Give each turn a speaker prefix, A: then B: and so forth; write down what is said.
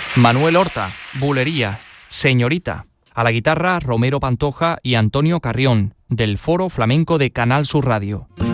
A: Manuel Horta, Bulería, Señorita. A la guitarra, Romero Pantoja y Antonio Carrión, del Foro Flamenco de Canal Sur Radio.